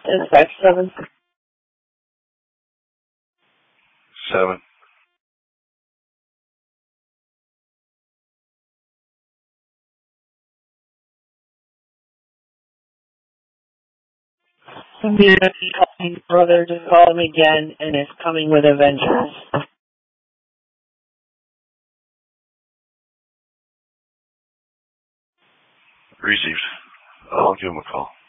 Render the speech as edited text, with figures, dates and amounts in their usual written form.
Is that 7? 7. Somebody calling brother to call him again, and is coming with a vengeance. Received. I'll give him a call.